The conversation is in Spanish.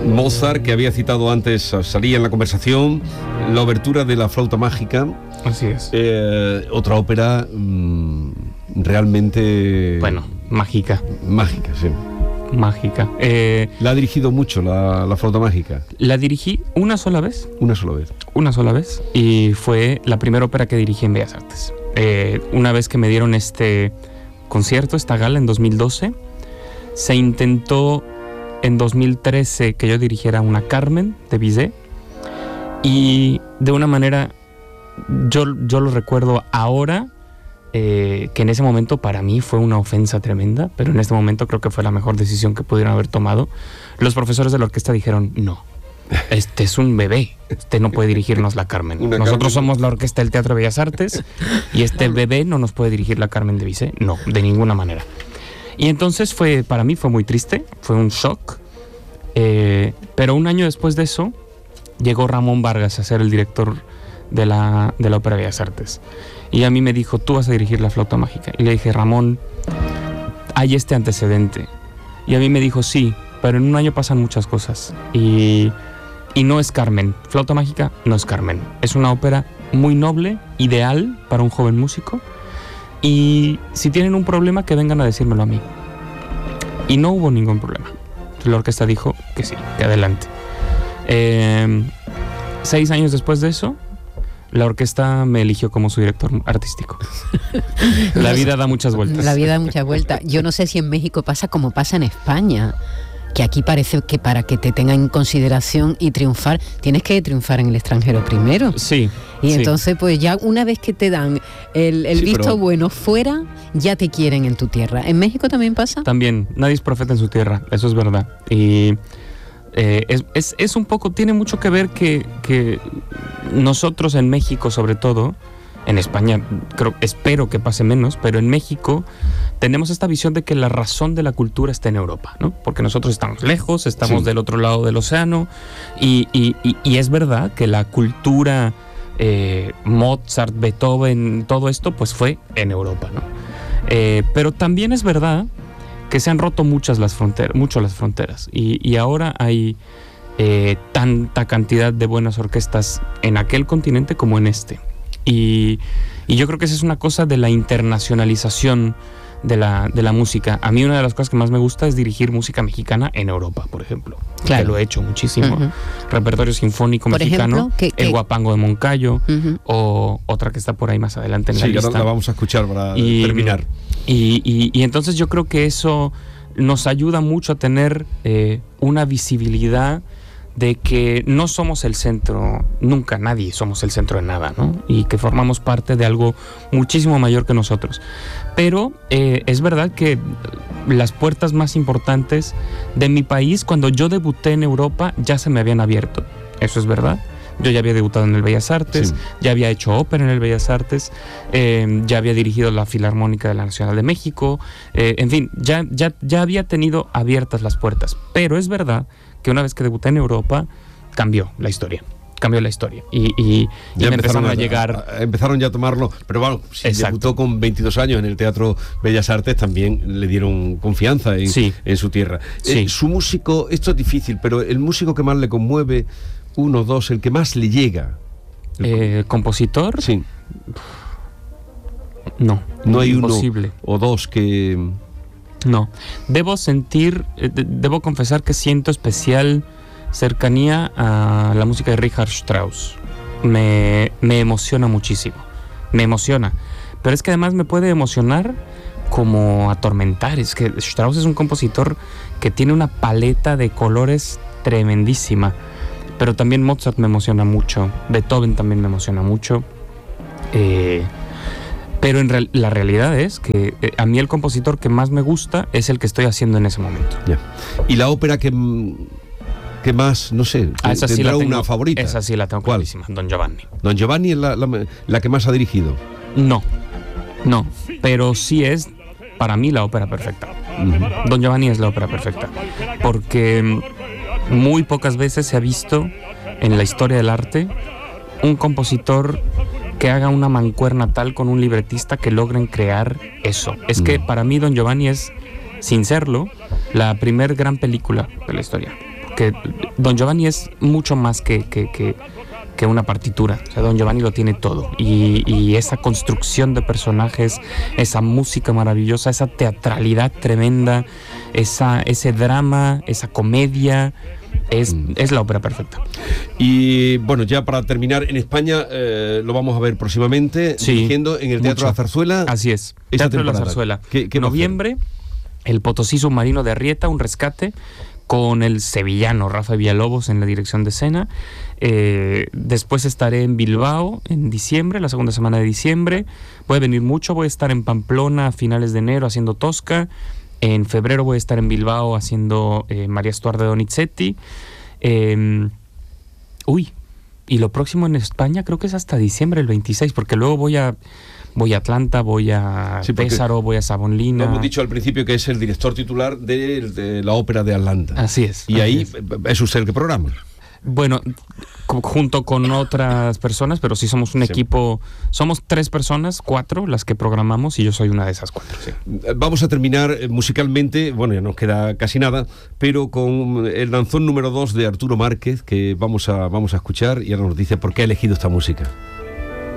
Mozart, que había citado antes, salía en la conversación, la obertura de La flauta mágica. Así es. Otra ópera realmente... Bueno, mágica. Mágica, sí. Mágica. ¿La ha dirigido mucho, la flauta mágica? La dirigí una sola vez. Una sola vez. Una sola vez. Y fue la primera ópera que dirigí en Bellas Artes. Una vez que me dieron este concierto, esta gala en 2012, se intentó en 2013 que yo dirigiera una Carmen de Bizet, y de una manera, yo lo recuerdo ahora, que en ese momento para mí fue una ofensa tremenda, pero en este momento creo que fue la mejor decisión que pudieron haber tomado. Los profesores de la orquesta dijeron, no, este es un bebé, este no puede dirigirnos la Carmen. Nosotros somos la orquesta del Teatro de Bellas Artes y este bebé no nos puede dirigir la Carmen de Bizet, no, de ninguna manera. Y entonces para mí fue muy triste, fue un shock, pero un año después de eso llegó Ramón Vargas a ser el director de la Ópera de Bellas Artes. Y a mí me dijo, tú vas a dirigir La flauta mágica. Y le dije, Ramón, hay este antecedente. Y a mí me dijo, sí, pero en un año pasan muchas cosas. Y no es Carmen. Flauta mágica no es Carmen. Es una ópera muy noble, ideal para un joven músico. Y si tienen un problema, que vengan a decírmelo a mí. Y no hubo ningún problema. La orquesta dijo que sí, que adelante. 6 años después de eso, la orquesta me eligió como su director artístico. La vida da muchas vueltas. La vida da muchas vueltas. Yo no sé si en México pasa como pasa en España, que aquí parece que para que te tengan en consideración y triunfar, tienes que triunfar en el extranjero primero. Sí. Y sí. entonces, pues ya una vez que te dan el visto bueno fuera, ya te quieren en tu tierra. ¿En México también pasa? También, nadie es profeta en su tierra, eso es verdad. Y es un poco, tiene mucho que ver que nosotros en México, sobre todo, en España espero que pase menos, pero en México tenemos esta visión de que la razón de la cultura está en Europa, ¿no? Porque nosotros estamos lejos, estamos del otro lado del océano, y es verdad que la cultura, Mozart, Beethoven, todo esto, pues fue en Europa, ¿no? Pero también es verdad que se han roto mucho las fronteras, y ahora hay tanta cantidad de buenas orquestas en aquel continente como en este. Y yo creo que esa es una cosa de la internacionalización de la música. A mí una de las cosas que más me gusta es dirigir música mexicana en Europa, por ejemplo. Claro. Que lo he hecho muchísimo. Uh-huh. Repertorio sinfónico por mexicano, ejemplo, El Guapango de Moncayo, uh-huh, o otra que está por ahí más adelante en la lista. Sí, la vamos a escuchar para terminar. Y entonces yo creo que eso nos ayuda mucho a tener una visibilidad de que no somos el centro, nunca nadie somos el centro de nada, ¿no? Y que formamos parte de algo muchísimo mayor que nosotros. Pero es verdad que las puertas más importantes de mi país, cuando yo debuté en Europa, ya se me habían abierto. Eso es verdad. Yo ya había debutado en el Bellas Artes, sí, ya había hecho ópera en el Bellas Artes, ya había dirigido la Filarmónica de la Nacional de México, en fin, ya había tenido abiertas las puertas. Pero es verdad que una vez que debuté en Europa, cambió la historia. Y ya empezaron a llegar. Empezaron ya a tomarlo, pero bueno, si debutó con 22 años en el Teatro Bellas Artes, también le dieron confianza en su tierra. Sí. Su músico, esto es difícil, pero el músico que más le conmueve, uno, dos, el que más le llega. ¿Compositor? Sí. No hay imposible. Uno o dos que... No. Debo confesar que siento especial cercanía a la música de Richard Strauss. Me emociona muchísimo. Me emociona. Pero es que además me puede emocionar como atormentar. Es que Strauss es un compositor que tiene una paleta de colores tremendísima. Pero también Mozart me emociona mucho. Beethoven también me emociona mucho. Pero la realidad es que a mí el compositor que más me gusta es el que estoy haciendo en ese momento. Yeah. ¿Y la ópera que más, no sé, esa tendrá sí una favorita? Esa sí la tengo clarísima, Don Giovanni. ¿Don Giovanni es la que más ha dirigido? No, pero sí es para mí la ópera perfecta. Uh-huh. Don Giovanni es la ópera perfecta, porque muy pocas veces se ha visto en la historia del arte un compositor que haga una mancuerna tal con un libretista que logren crear eso. Es que para mí Don Giovanni es, sin serlo, la primer gran película de la historia. porque Don Giovanni es mucho más que una partitura. O sea, Don Giovanni lo tiene todo. Y esa construcción de personajes, esa música maravillosa, esa teatralidad tremenda, ese drama, esa comedia, es la ópera perfecta. Y bueno, ya para terminar, en España lo vamos a ver próximamente, dirigiendo en el Teatro de la Zarzuela. Así es, Teatro de la Zarzuela. ¿Qué noviembre, el Potosí Submarino de Arrieta, un rescate, con el sevillano Rafa Villalobos en la dirección de escena. Después estaré en Bilbao en diciembre, la segunda semana de diciembre. Voy a venir mucho, voy a estar en Pamplona a finales de enero haciendo Tosca. En febrero voy a estar en Bilbao haciendo María Stuart de Donizetti. Y lo próximo en España creo que es hasta diciembre, el 26, porque luego voy a Atlanta, voy a Pésaro, voy a Savonlinna. Hemos dicho al principio que es el director titular de la ópera de Atlanta. Así es. Y ahí es usted el que programa. Bueno, junto con otras personas, pero sí somos un equipo, somos 3 personas, 4 las que programamos, y yo soy una de esas 4. Sí. Vamos a terminar musicalmente, bueno, ya nos queda casi nada, pero con el danzón número 2 de Arturo Márquez, que vamos a escuchar, y ahora nos dice por qué ha elegido esta música.